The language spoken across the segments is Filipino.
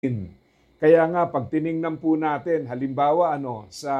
Kaya nga, pag tiningnan po natin, halimbawa sa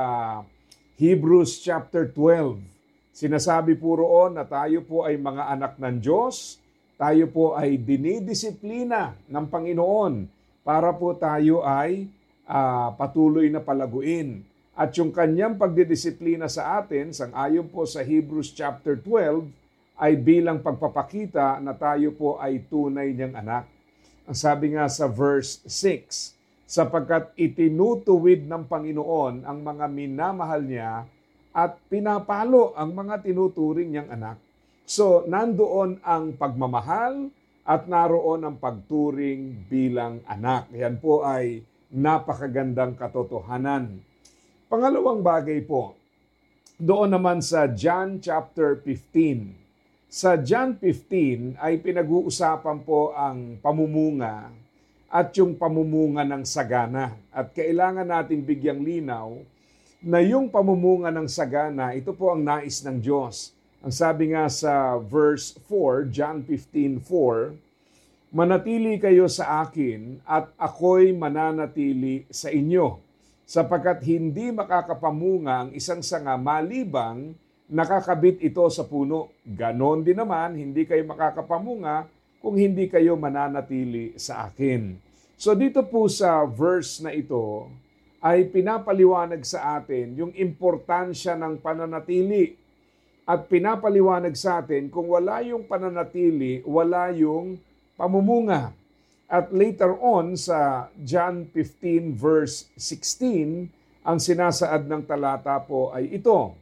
Hebrews chapter 12, sinasabi po roon na tayo po ay mga anak ng Diyos, tayo po ay dinidisiplina ng Panginoon para po tayo ay patuloy na palaguin. At yung kanyang pagdidisiplina sa atin, sang-ayon po sa Hebrews chapter 12, ay bilang pagpapakita na tayo po ay tunay niyang anak. Ang sabi nga sa verse 6, sapagkat itinutuwid ng Panginoon ang mga minamahal niya at pinapalo ang mga tinuturing niyang anak. So, nandoon ang pagmamahal at naroon ang pagturing bilang anak. Yan po ay napakagandang katotohanan. Pangalawang bagay po, doon naman sa John chapter 15. Sa John 15 ay pinag-uusapan po ang pamumunga at yung pamumunga ng sagana. At kailangan nating bigyang linaw na yung pamumunga ng sagana, ito po ang nais ng Diyos. Ang sabi nga sa verse 4, John 15:4, manatili kayo sa akin at ako'y mananatili sa inyo, sapagkat hindi makakapamunga ang isang sanga malibang nakakabit ito sa puno. Ganon din naman, hindi kayo makakapamunga kung hindi kayo mananatili sa akin. So dito po sa verse na ito ay pinapaliwanag sa atin yung importansya ng pananatili. At pinapaliwanag sa atin kung wala yung pananatili, wala yung pamumunga. At later on sa John 15 verse 16, ang sinasaad ng talata po ay ito.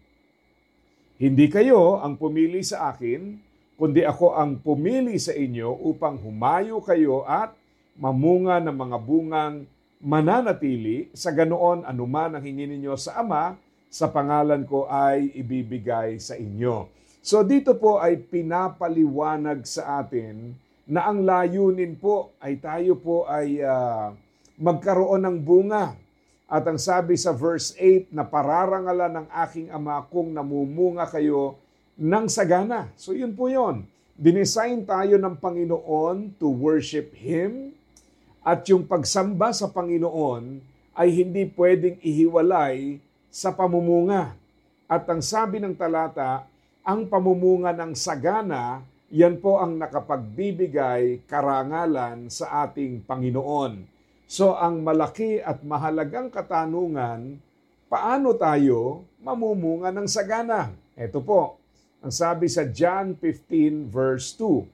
Hindi kayo ang pumili sa akin, kundi ako ang pumili sa inyo upang humayo kayo at mamunga ng mga bungang mananatili, sa ganoon anuman ang hingin ninyo sa Ama, sa pangalan ko ay ibibigay sa inyo. So dito po ay pinapaliwanag sa atin na ang layunin po ay tayo po ay magkaroon ng bunga. At ang sabi sa verse 8 na pararangalan ng aking Ama kung namumunga kayo ng sagana. So yun po yun. Dinesign tayo ng Panginoon to worship Him. At yung pagsamba sa Panginoon ay hindi pwedeng ihiwalay sa pamumunga. At ang sabi ng talata, ang pamumunga ng sagana, yan po ang nakapagbibigay karangalan sa ating Panginoon. So ang malaki at mahalagang katanungan, paano tayo mamumunga ng sagana? Ito po, ang sabi sa John 15 verse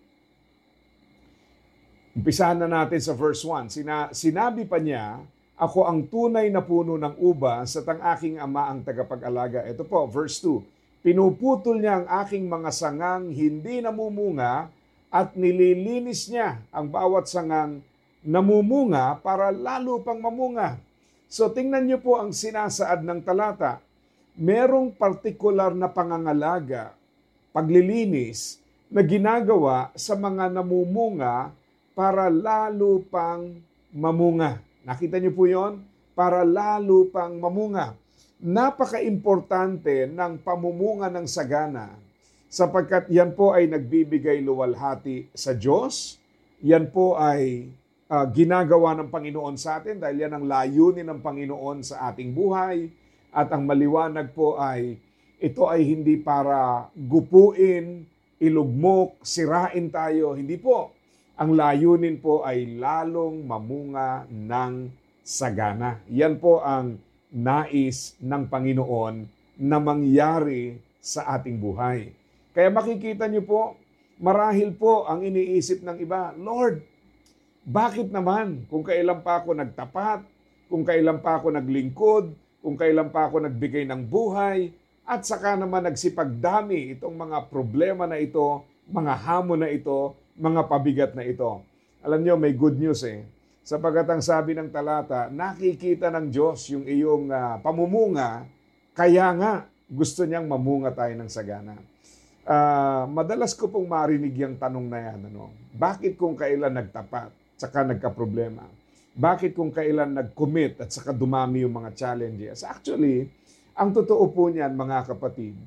2. Umpisahan na natin sa verse 1. Sinabi pa niya, ako ang tunay na puno ng ubas at ang aking Ama ang tagapag-alaga. Ito po, verse 2. Pinuputol niya ang aking mga sangang hindi namumunga at nililinis niya ang bawat sangang namumunga para lalo pang mamunga. So tingnan niyo po ang sinasaad ng talata. Merong partikular na pangangalaga, paglilinis na ginagawa sa mga namumunga para lalo pang mamunga. Nakita niyo po yon? Para lalo pang mamunga. Napaka-importante ng pamumunga ng sagana sapagkat yan po ay nagbibigay luwalhati sa Diyos. Yan po ay ginagawa ng Panginoon sa atin dahil yan ang layunin ng Panginoon sa ating buhay. At ang maliwanag po ay ito ay hindi para gupuin, ilugmok, sirain tayo. Hindi po. Ang layunin po ay lalong mamunga ng sagana. Yan po ang nais ng Panginoon na mangyari sa ating buhay. Kaya makikita niyo po, marahil po ang iniisip ng iba, Lord, bakit naman kung kailan pa ako nagtapat, kung kailan pa ako naglingkod, kung kailan pa ako nagbigay ng buhay, at saka naman nagsipagdami itong mga problema na ito, mga hamon na ito, mga pabigat na ito. Alam niyo, may good news Sapagkat ang sabi ng talata, nakikita ng Diyos yung iyong pamumunga, kaya nga gusto niyang mamunga tayo ng sagana. Madalas ko pong marinig yung tanong na yan. Bakit kung kailan nagtapat, saka nagka-problema? Bakit kung kailan nag-commit at saka dumami yung mga challenges? Actually, ang totoo po niyan, mga kapatid,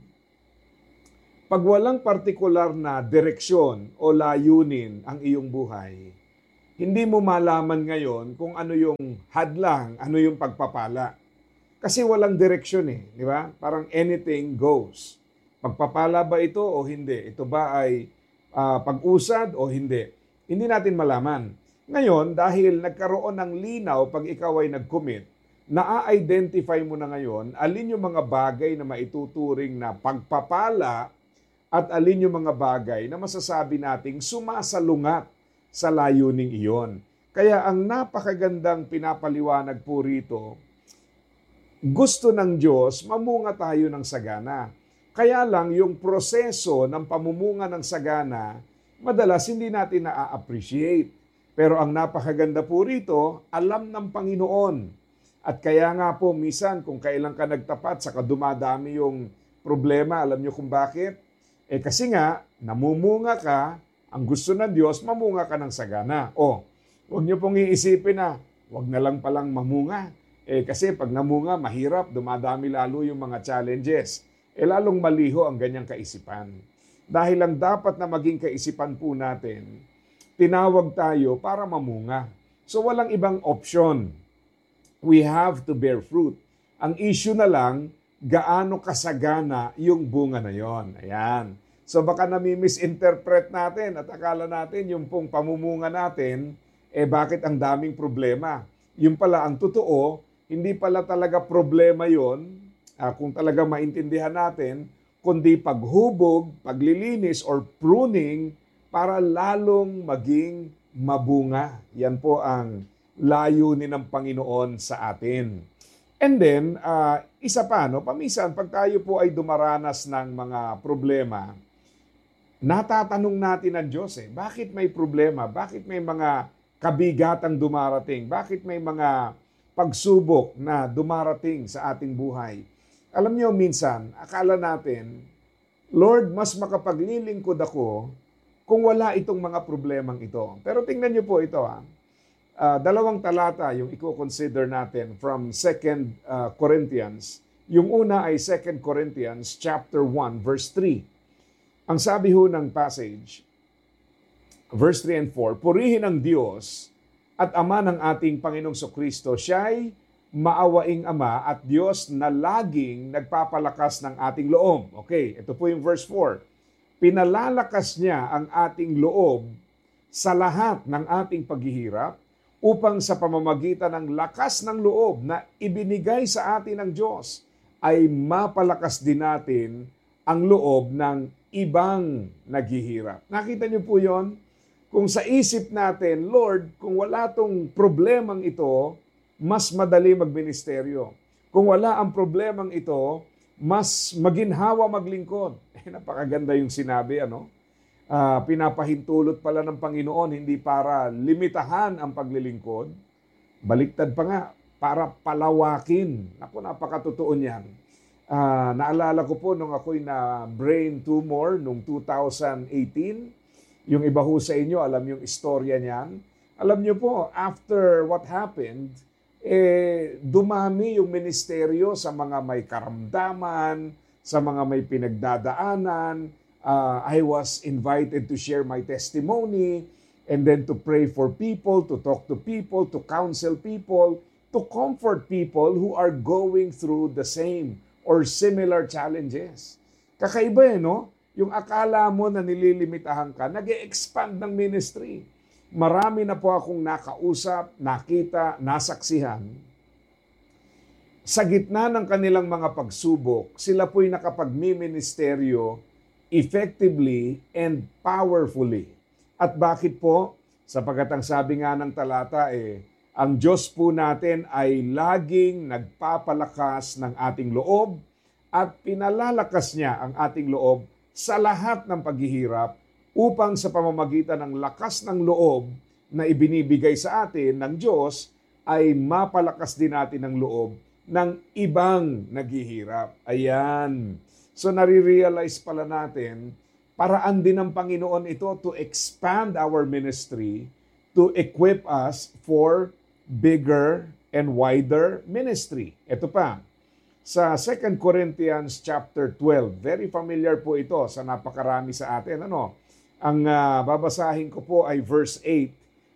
pag walang partikular na direksyon o layunin ang iyong buhay, hindi mo malaman ngayon kung ano yung hadlang, ano yung pagpapala. Kasi walang direksyon eh, di ba? Parang anything goes. Pagpapala ba ito o hindi? Ito ba ay pag-usad o hindi? Hindi natin malaman. Ngayon, dahil nagkaroon ng linaw pag ikaw ay nag-commit, na-identify mo na ngayon alin yung mga bagay na maituturing na pagpapala at alin yung mga bagay na masasabi nating sumasalungat sa layuning iyon. Kaya ang napakagandang pinapaliwanag po rito, gusto ng Diyos, mamunga tayo ng sagana. Kaya lang yung proseso ng pamumunga ng sagana, madalas hindi natin na-appreciate. Pero ang napakaganda po rito, alam ng Panginoon. At kaya nga po, minsan kung kailan ka nagtapat, saka dumadami yung problema, alam nyo kung bakit? Kasi nga, namumunga ka, ang gusto ng Diyos, mamunga ka ng sagana. Huwag nyo pong iisipin na, huwag na lang palang mamunga. Kasi pag namunga, mahirap, dumadami lalo yung mga challenges. Lalong maliho ang ganyang kaisipan. Dahil ang dapat na maging kaisipan po natin, tinawag tayo para mamunga. So walang ibang option. We have to bear fruit. Ang issue na lang, gaano kasagana yung bunga na yon. Ayan. So baka nami-misinterpret natin at akala natin yung pong pamumunga natin, bakit ang daming problema? Yung pala ang totoo, hindi pala talaga problema yon, kung talaga maintindihan natin, kundi paghubog, paglilinis, or pruning para lalong maging mabunga. Yan po ang layunin ng Panginoon sa atin. And then, isa pa, paminsan, pag tayo po ay dumaranas ng mga problema, natatanong natin ang Diyos, bakit may problema? Bakit may mga kabigatang dumarating? Bakit may mga pagsubok na dumarating sa ating buhay? Alam niyo, minsan, akala natin, Lord, mas makapaglilingkod ako kung wala itong mga problemang ito. Pero tingnan niyo po ito. Dalawang talata yung i-consider natin from 2 Corinthians. Yung una ay 2 Corinthians chapter 1, verse 3. Ang sabi ho ng passage, verse 3 and 4, purihin ang Diyos at Ama ng ating Panginoong Sokristo. Siya'y maawaing Ama at Diyos na laging nagpapalakas ng ating loob. Okay, ito po yung verse 4. Pinalalakas niya ang ating loob sa lahat ng ating paghihirap upang sa pamamagitan ng lakas ng loob na ibinigay sa atin ng Diyos ay mapalakas din natin ang loob ng ibang naghihirap. Nakita niyo po yon? Kung sa isip natin, Lord, kung wala tong problemang ito, mas madali magministeryo. Kung wala ang problemang ito, mas maginhawa maglingkod. Napakaganda yung sinabi, pinapahintulot pala ng Panginoon, hindi para limitahan ang paglilingkod. Baliktad pa nga, para palawakin. Naku, napakatotoo niyan. Naalala ko po nung ako'y na brain tumor nung 2018, yung iba ho sa inyo, alam yung istorya niyan. Alam niyo po, after what happened, dumami yung ministeryo sa mga may karamdaman, sa mga may pinagdadaanan. I was invited to share my testimony and then to pray for people, to talk to people, to counsel people, to comfort people who are going through the same or similar challenges. Kakaiba Yung akala mo na nililimitahan ka, nag-e-expand ng ministry. Marami na po akong nakausap, nakita, nasaksihan. Sa gitna ng kanilang mga pagsubok, sila po'y nakapagmiministeryo effectively and powerfully. At bakit po? Sapagkat ang sabi nga ng talata ang Diyos po natin ay laging nagpapalakas ng ating loob at pinalalakas niya ang ating loob sa lahat ng paghihirap upang sa pamamagitan ng lakas ng loob na ibinibigay sa atin ng Diyos ay mapalakas din natin ang loob ng ibang naghihirap. Ayan. So nare-realize pala natin, paraan din ng Panginoon ito to expand our ministry, to equip us for bigger and wider ministry. Ito pa, sa 2 Corinthians chapter 12, very familiar po ito sa napakarami sa atin. Ang babasahin ko po ay verse 8.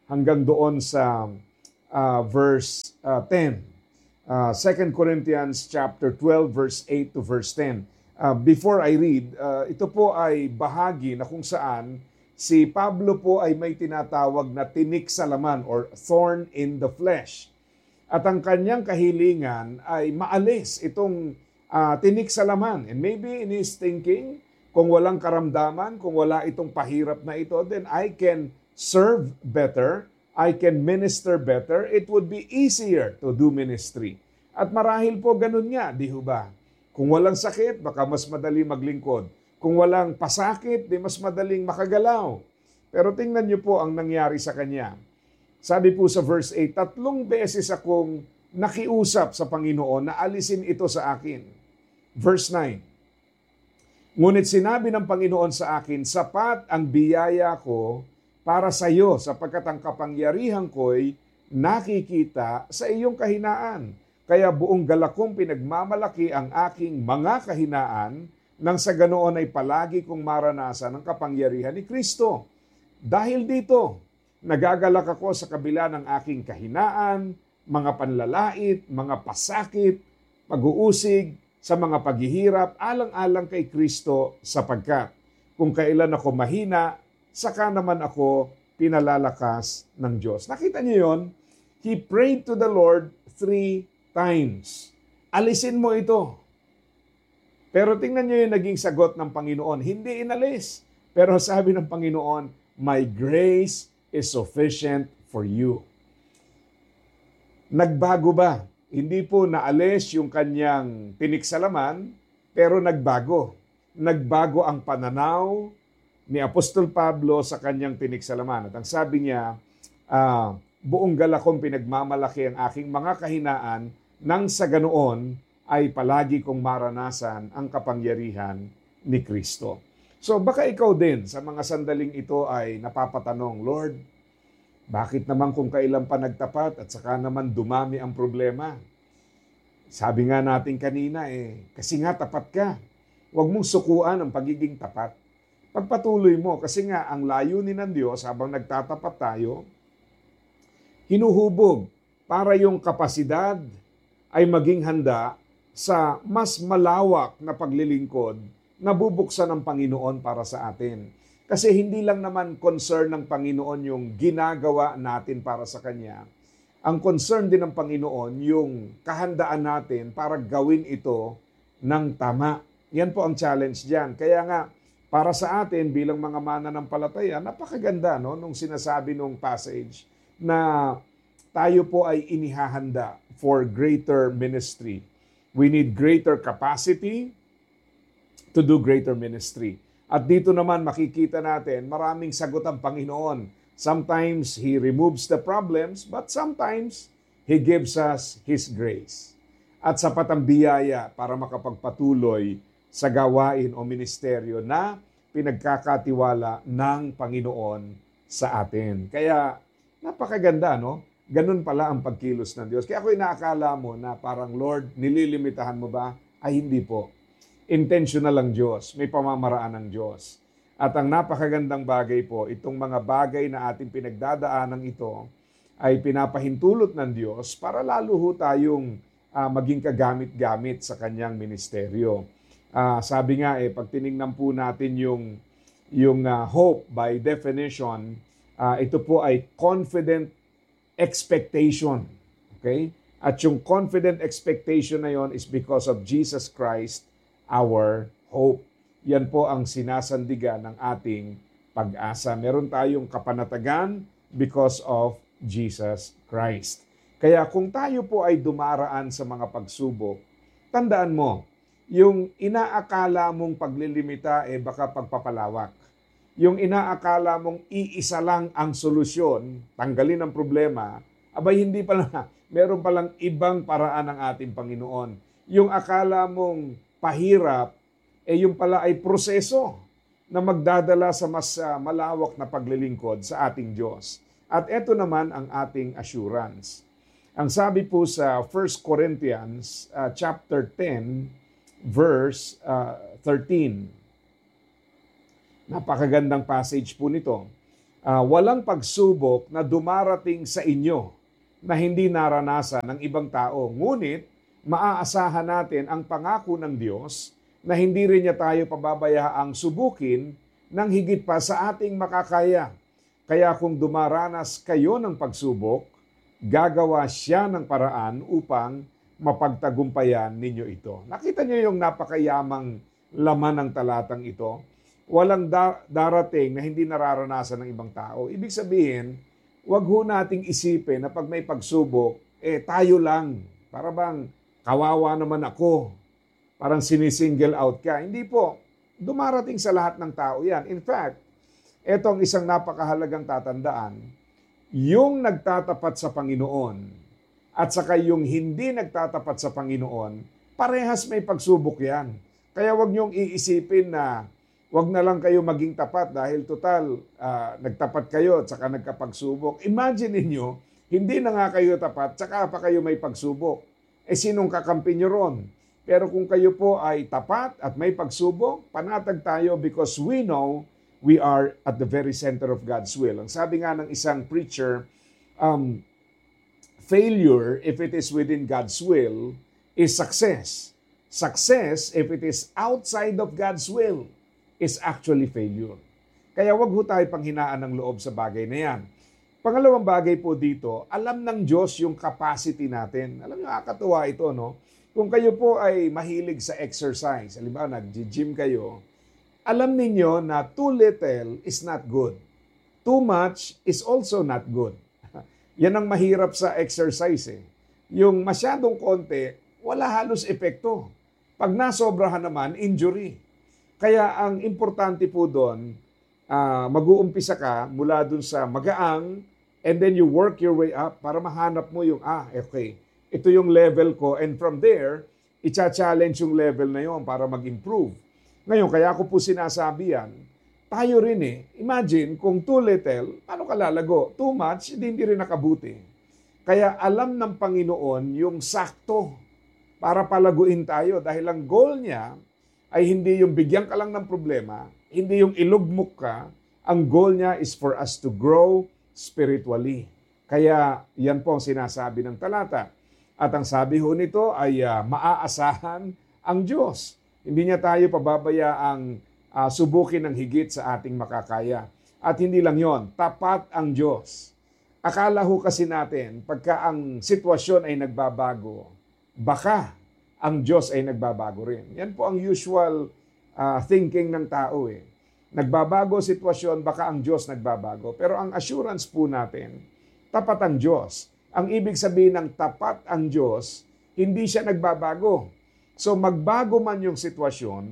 hanggang doon sa verse 10. 2 Corinthians chapter 12 verse 8 to verse 10. Before I read, ito po ay bahagi na kung saan si Pablo po ay may tinatawag na tinik sa laman or thorn in the flesh. At ang kanyang kahilingan ay maalis itong tinik sa laman. And maybe in his thinking, kung walang karamdaman, kung wala itong pahirap na ito, then I can serve better, I can minister better, it would be easier to do ministry. At marahil po ganun nga, di ho ba? Kung walang sakit, baka mas madali maglingkod. Kung walang pasakit, di mas madaling makagalaw. Pero tingnan niyo po ang nangyari sa kanya. Sabi po sa verse 8, 3 beses akong nakiusap sa Panginoon na alisin ito sa akin. Verse 9, ngunit sinabi ng Panginoon sa akin, sapat ang biyaya ko para sa iyo, sapagkat ang kapangyarihan ko'y nakikita sa iyong kahinaan. Kaya buong galak kong pinagmamalaki ang aking mga kahinaan, nang sa ganoon ay palagi kong maranasan ang kapangyarihan ni Kristo. Dahil dito, nagagalak ako sa kabila ng aking kahinaan, mga panlalait, mga pasakit, pag-uusig, sa mga paghihirap, alang-alang kay Kristo, sapagkat kung kailan ako mahina, saka naman ako pinalalakas ng Diyos. Nakita niyo yon? He prayed to the Lord 3 times. Alisin mo ito. Pero tingnan niyo yung naging sagot ng Panginoon. Hindi inalis. Pero sabi ng Panginoon, my grace is sufficient for you. Nagbago ba? Hindi po naalis yung kanyang tinik sa laman, pero nagbago. Nagbago ang pananaw ni Apostol Pablo sa kanyang tinik sa laman. At ang sabi niya, buong galak kong pinagmamalaki ang aking mga kahinaan, nang sa ganoon ay palagi kong maranasan ang kapangyarihan ni Kristo. So baka ikaw din sa mga sandaling ito ay napapatanong, Lord, bakit naman kung kailan pa nagtapat at saka naman dumami ang problema? Sabi nga natin kanina kasi nga tapat ka. Huwag mong sukuan ang pagiging tapat. Pagpatuloy mo kasi nga ang layunin ng Diyos habang nagtatapat tayo, hinuhubog para yung kapasidad ay maging handa sa mas malawak na paglilingkod na bubuksan ng Panginoon para sa atin. Kasi hindi lang naman concern ng Panginoon yung ginagawa natin para sa Kanya. Ang concern din ng Panginoon yung kahandaan natin para gawin ito ng tama. Yan po ang challenge diyan. Kaya nga, para sa atin bilang mga mananampalataya, napakaganda nung sinasabi nung passage na tayo po ay inihahanda for greater ministry. We need greater capacity to do greater ministry. At dito naman makikita natin, maraming sagot ang Panginoon. Sometimes He removes the problems, but sometimes He gives us His grace. At sapat ang biyaya para makapagpatuloy sa gawain o ministeryo na pinagkakatiwala ng Panginoon sa atin. Kaya napakaganda, no? Ganun pala ang pagkilos ng Diyos. Kaya ako inaakala mo na parang, Lord, nililimitahan mo ba? Ay hindi po. Intentional ang Diyos. May pamamaraan ng Diyos. At ang napakagandang bagay po, itong mga bagay na ating pinagdadaanan ito ay pinapahintulot ng Diyos para lalo ho tayong maging kagamit-gamit sa kanyang ministeryo. Sabi nga pag tinignan po natin yung hope by definition, ito po ay confident expectation. Okay? At yung confident expectation na yon is because of Jesus Christ, our hope. Yan po ang sinasandigan ng ating pag-asa. Meron tayong kapanatagan because of Jesus Christ. Kaya kung tayo po ay dumaraan sa mga pagsubok, tandaan mo, yung inaakala mong paglilimita baka pagpapalawak. Yung inaakala mong iisa lang ang solusyon, tanggalin ang problema, abay hindi pala, meron palang ibang paraan ng ating Panginoon. Yung akala mong pahirap, yung pala ay proseso na magdadala sa mas malawak na paglilingkod sa ating Diyos. At ito naman ang ating assurance. Ang sabi po sa 1 Corinthians chapter 10, verse 13. Napakagandang passage po nito. Walang pagsubok na dumarating sa inyo na hindi naranasan ng ibang tao. Ngunit, maaasahan natin ang pangako ng Diyos na hindi rin niya tayo pababayaang subukin ng higit pa sa ating makakaya. Kaya kung dumaranas kayo ng pagsubok, gagawa siya ng paraan upang mapagtagumpayan ninyo ito. Nakita niyo yung napakayamang laman ng talatang ito? Walang darating na hindi nararanasan ng ibang tao. Ibig sabihin, wag ho nating isipin na pag may pagsubok, tayo lang. Para bang kawawa naman ako. Parang sinisingle out ka. Hindi po. Dumarating sa lahat ng tao yan. In fact, etong isang napakahalagang tatandaan, yung nagtatapat sa Panginoon at saka yung hindi nagtatapat sa Panginoon, parehas may pagsubok yan. Kaya wag niyong iisipin na wag na lang kayo maging tapat dahil total nagtapat kayo at saka nagkapagsubok. Imagine ninyo, hindi na nga kayo tapat, saka pa kayo may pagsubok. Sinong kakampi nyo ron? Pero kung kayo po ay tapat at may pagsubok, panatag tayo because we know we are at the very center of God's will. Ang sabi nga ng isang preacher, failure, if it is within God's will, is success. Success, if it is outside of God's will, is actually failure. Kaya wag ho tayo panghinaan ng loob sa bagay na yan. Pangalawang bagay po dito, alam ng Diyos yung capacity natin. Alam niyo, nakakatuwa ito, no? Kung kayo po ay mahilig sa exercise, halimbawa nag-gym kayo, alam ninyo na too little is not good. Too much is also not good. Yan ang mahirap sa exercise eh. Yung masyadong konti, wala halos epekto. Pag nasobrahan naman, injury. Kaya ang importante po doon, mag-uumpisa ka mula dun sa magaang and then you work your way up para mahanap mo yung, okay, ito yung level ko and from there, i-challenge yung level na yon para mag-improve. Ngayon, kaya ko po sinasabi yan, tayo rin imagine kung too little, paano ka lalago? Too much, hindi rin nakabuti. Kaya alam ng Panginoon yung sakto para palaguin tayo dahil ang goal niya ay hindi yung bigyan ka lang ng problema, hindi yung ilugmok ka, ang goal niya is for us to grow spiritually. Kaya yan po ang sinasabi ng talata. At ang sabi ho nito ay maaasahan ang Diyos. Hindi niya tayo pababayaang subukin ng higit sa ating makakaya. At hindi lang yon, tapat ang Diyos. Akala ho kasi natin, pagka ang sitwasyon ay nagbabago, baka ang Diyos ay nagbabago rin. Yan po ang usual thinking ng tao Nagbabago sitwasyon, baka ang Diyos nagbabago. Pero ang assurance po natin, tapat ang Diyos. Ang ibig sabihin ng tapat ang Diyos, hindi siya nagbabago. So magbago man yung sitwasyon,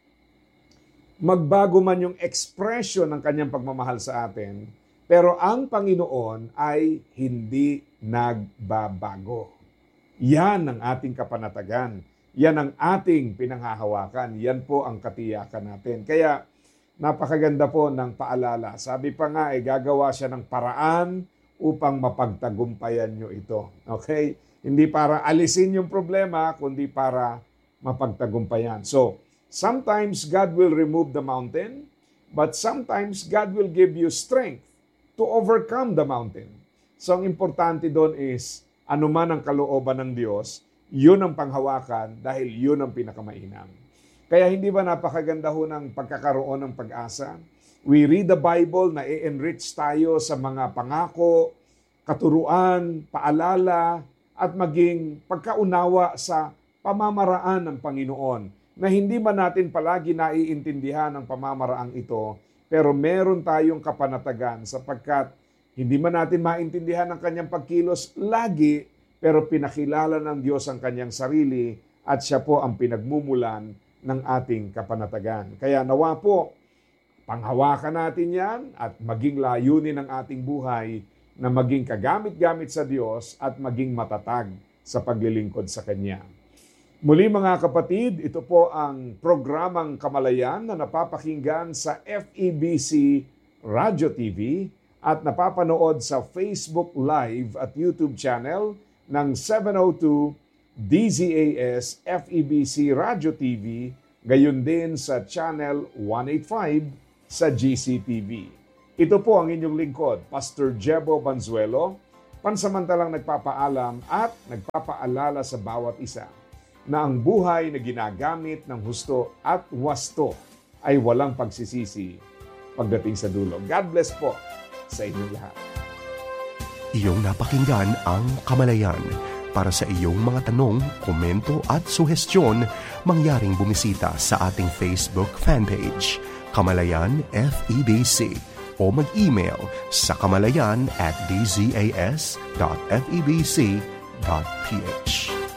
magbago man yung expression ng kanyang pagmamahal sa atin, pero ang Panginoon ay hindi nagbabago. Yan ang ating kapanatagan. Yan ang ating pinanghahawakan. Yan po ang katiyakan natin. Kaya napakaganda po ng paalala. Sabi pa nga, gagawa siya ng paraan upang mapagtagumpayan nyo ito. Okay? Hindi para alisin yung problema, kundi para mapagtagumpayan. So, sometimes God will remove the mountain, but sometimes God will give you strength to overcome the mountain. So, ang importante doon is, anuman ang kalooban ng Diyos, yun ang panghawakan dahil yun ang pinakamainam. Kaya hindi ba napakaganda ho ng pagkakaroon ng pag-asa? We read the Bible na i-enrich tayo sa mga pangako, katuruan, paalala, at maging pagkaunawa sa pamamaraan ng Panginoon na hindi man natin palagi naiintindihan ang pamamaraang ito, pero meron tayong kapanatagan sapagkat hindi man natin maintindihan ang kanyang pagkilos lagi, pero pinakilala ng Diyos ang kanyang sarili at siya po ang pinagmumulan ng ating kapanatagan. Kaya nawa po, panghawakan natin yan at maging layunin ng ating buhay na maging kagamit-gamit sa Diyos at maging matatag sa paglilingkod sa Kanya. Muli mga kapatid, ito po ang programang Kamalayan na napapakinggan sa FEBC Radio TV at napapanood sa Facebook Live at YouTube channel ng 702 DZAS FEBC Radio TV, gayon din sa Channel 185 sa GCTV. Ito po ang inyong lingkod, Pastor Jebo Banzuelo, pansamantalang nagpapaalam at nagpapaalala sa bawat isa na ang buhay na ginagamit ng husto at wasto ay walang pagsisisi pagdating sa dulo. God bless po sa inyong lahat. Iyong napakinggan ang Kamalayan. Para sa iyong mga tanong, komento at suhestyon, mangyaring bumisita sa ating Facebook fanpage, Kamalayan FEBC, o mag-email sa kamalayan@dzas.febc.ph.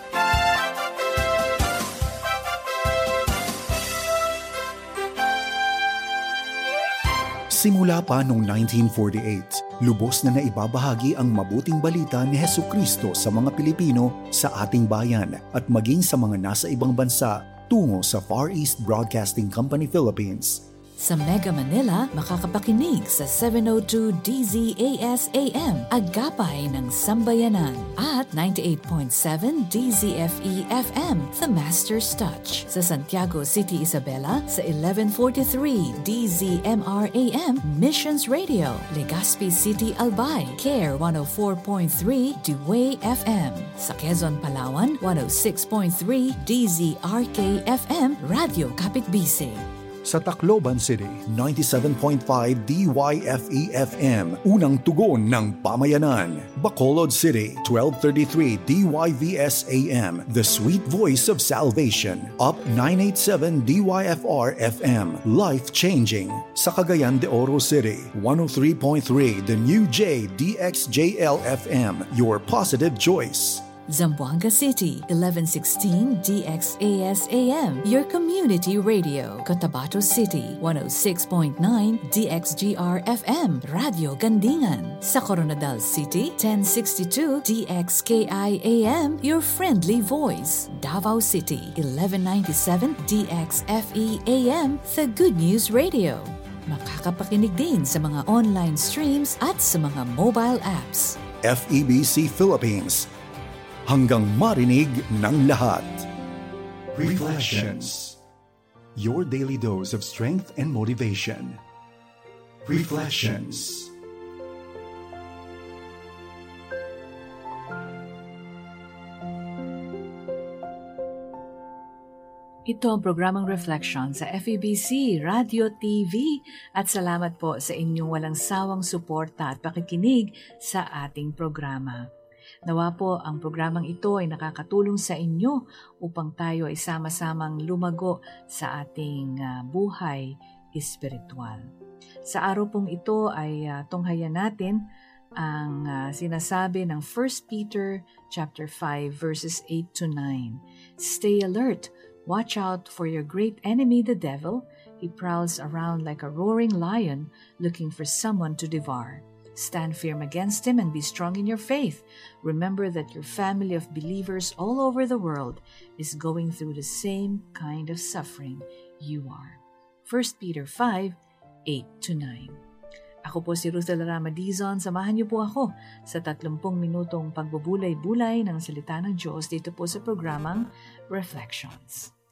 Simula pa noong 1948, lubos na naibabahagi ang mabuting balita ni Hesukristo sa mga Pilipino sa ating bayan at maging sa mga nasa ibang bansa tungo sa Far East Broadcasting Company Philippines. Sa Mega Manila, makakapakinig sa 702 DZAS AM, Agapay ng Sambayanan, at 98.7 DZFE FM, The Master's Touch. Sa Santiago City, Isabela, sa 1143 DZMR AM, Missions Radio. Legazpi City, Albay, CARE 104.3 Dewey FM. Sa Quezon, Palawan, 106.3 DZRK FM, Radio Kapitbisig. Sa Tacloban City, 97.5 DYFE-FM, unang tugon ng pamayanan. Bacolod City, 1233 DYVS-AM, the sweet voice of salvation. Up 987 DYFR-FM, life-changing. Sa Cagayan de Oro City, 103.3 the new J DXJL-FM, your positive choice. Zamboanga City, 1116 DXAS-AM, your community radio. Cotabato City, 106.9 DXGR-FM, Radio Gandingan. Sa Coronadal City, 1062 DXKI-AM, your friendly voice. Davao City, 1197 DXFE-AM, the Good News Radio. Makakapakinig din sa mga online streams at sa mga mobile apps. FEBC Philippines, hanggang marinig ng lahat. Reflections. Your daily dose of strength and motivation. Reflections. Ito ang programang Reflection sa FEBC, Radio TV, at salamat po sa inyong walang sawang suporta at pakikinig sa ating programa. Nawa po ang programang ito ay nakakatulong sa inyo upang tayo ay sama-samang lumago sa ating buhay espiritual. Sa araw pong ito ay tunghayan natin ang sinasabi ng 1 Peter chapter 5 verses 8 to 9. Stay alert, watch out for your great enemy the devil. He prowls around like a roaring lion looking for someone to devour. Stand firm against him and be strong in your faith. Remember that your family of believers all over the world is going through the same kind of suffering you are. 1 Peter 5, 8 to 9. Ako po si Ruth de la Rama Dizon. Samahan niyo po ako sa 30 minutong pagbubulay-bulay ng salita ng Diyos dito po sa programang Reflections.